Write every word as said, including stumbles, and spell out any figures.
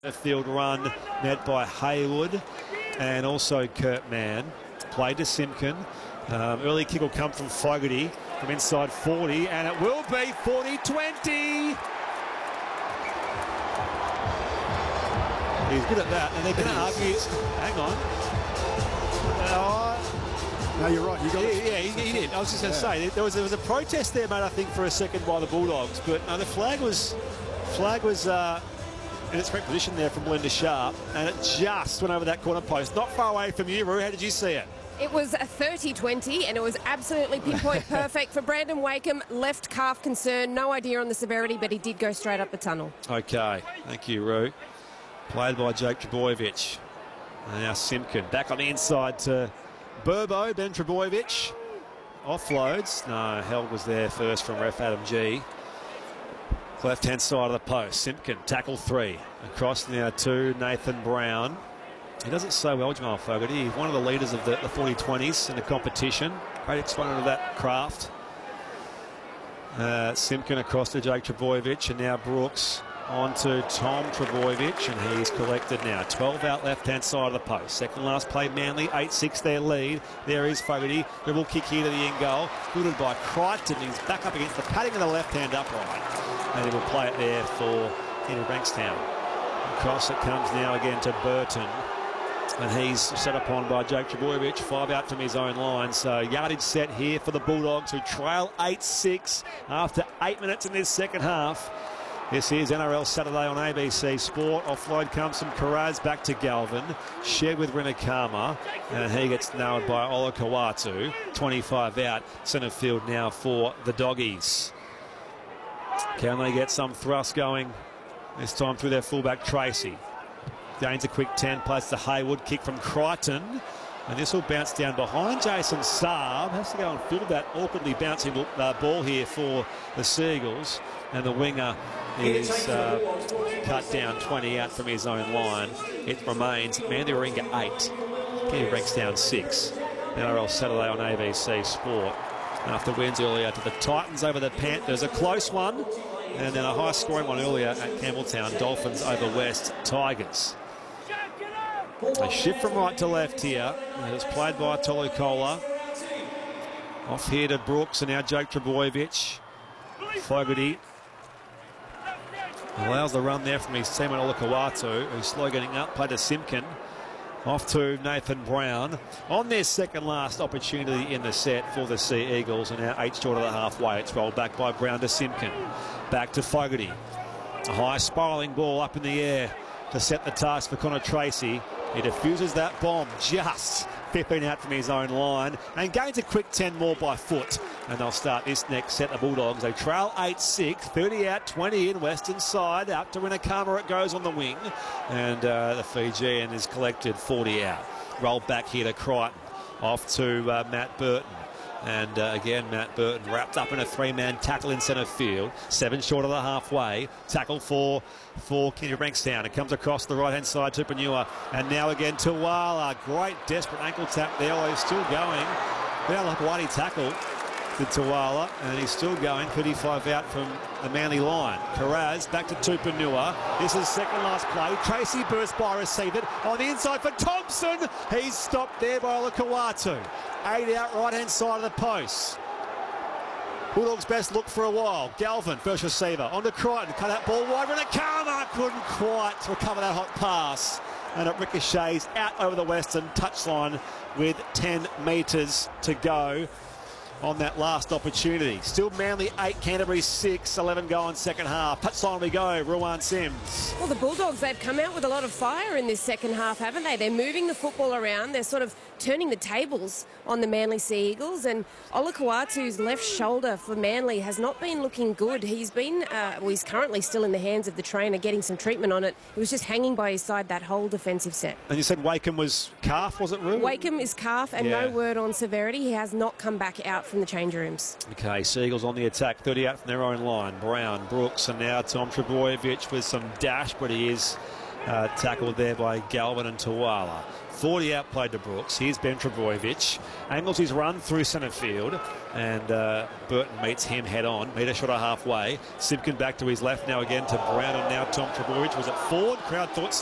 A field run met by Haywood and also Kurt Mann. Played to Simpkin. Um, early kick will come from Fogarty from inside forty, and it will be forty twenty. He's good at that, and they're going to argue. Hang on. Uh, no, you're right. You got yeah, it. yeah, he, he did. I was just going to yeah. say there was there was a protest there, mate. I think for a second by the Bulldogs, but no, the flag was flag was. Uh, in its correct position there from Belinda Sharp, and it just went over that corner post. Not far away from you, Roo. How did you see it? It was a thirty twenty, and it was absolutely pinpoint perfect for Brandon Wakeham. Left calf concern, no idea on the severity, but he did go straight up the tunnel. Okay, thank you, Roo. Played by Jake Trbojevic. And now Simpkin back on the inside to Burbo, Ben Trbojevic. Offloads. No, Held was there first from ref Adam G. Left-hand side of the post. Simpkin, tackle three. Across now to Nathan Brown. He does it so well, Jamal Fogarty. He's one of the leaders of the, the forty twenties in the competition. Great exponent of that craft. Uh, Simpkin across to Jake Trbojevic, and now Brooks on to Tom Trbojevic, and he's collected now. twelve out left-hand side of the post. Second last play, Manly, eight six their lead. There is Fogarty. Dribble kick here to the end goal. Fielded by Crichton. He's back up against the padding of the left-hand upright. And he will play it there for Kenny Bankstown. Across it comes now again to Burton. And he's set upon by Jake Trbojevic. Five out from his own line. So yardage set here for the Bulldogs, who trail eight six after eight minutes in this second half. This is N R L Saturday on A B C Sport. Offload comes from Karaz back to Galvin. Shared with Rinakama. And he gets nailed by Ola Kawatu. twenty-five out. Centre field now for the Doggies. Can they get some thrust going this time through their fullback Tracy? Gains a quick ten, plays to Haywood, kick from Crichton, and this will bounce down behind Jason Saab. Has to go and field that awkwardly bouncing uh, ball here for the Seagulls, and the winger is uh, cut down twenty out from his own line. It remains Mandy Warringah eight, Kenny Bankstown six. N R L Saturday on A B C Sport. After wins earlier to the Titans over the Panthers, a close one, and then a high-scoring one earlier at Campbelltown, Dolphins over West Tigers. A shift from right to left here. It was played by Tolucola. Off here to Brooks, and now Jake Trbojevic. Fogarty allows the run there from his teammate Olakawatu, who's slow getting up, played to Simpkin. Off to Nathan Brown on their second last opportunity in the set for the Sea Eagles, and now eight short of the halfway. It's rolled back by Brown to Simpkin. Back to Fogarty. A high spiralling ball up in the air to set the task for Connor Tracy. He diffuses that bomb just fifteen out from his own line and gains a quick ten more by foot. And they'll start this next set. The Bulldogs, they trail eight six, thirty out, twenty in, western side. Out to Rinakama it goes on the wing. And uh, the Fijian is collected forty out. Rolled back here to Crichton. Off to uh, Matt Burton. And uh, again, Matt Burton wrapped up in a three-man tackle in centre field. Seven short of the halfway. Tackle for, for Kenny Bankstown. It comes across the right-hand side to Panua. And now again to Wala. Great desperate ankle tap there. Well, he's still going. Now like Whitey tackle to Tawala, and he's still going. thirty-five out from the Manly line. Karaz back to Tupanua. This is second last play. Tracy burst by, receive it on the inside for Thompson. He's stopped there by Olakawatu. Eight out, right hand side of the post. Bulldogs best look for a while. Galvin, first receiver. On to Crichton. Cut that ball wide. Rinakama couldn't quite recover that hot pass. And it ricochets out over the western touchline with ten metres to go on that last opportunity. Still Manly eight, Canterbury six, eleven going second half. Touchline we go, Ruan Sims. Well, the Bulldogs, they've come out with a lot of fire in this second half, haven't they? They're moving the football around. They're sort of turning the tables on the Manly Sea Eagles, and Olakawatu's left shoulder for Manly has not been looking good. He's been, uh, well, he's currently still in the hands of the trainer getting some treatment on it. He was just hanging by his side that whole defensive set. And you said Wakeham was calf, was it, Rue? Wakeham is calf, and yeah. no word on severity. He has not come back out from the change rooms. Okay, Seagulls on the attack, thirty out from their own line. Brown, Brooks, and now Tom Trbojevic with some dash, but he is uh, tackled there by Galvin and Tuala. forty outplayed to Brooks. Here's Ben Trebojevic. Angles his run through centre field, and uh, Burton meets him head on. Meter shot halfway. Simpkin back to his left now again to Brown, and now Tom Trebojevic was at forward. Crowd thought so.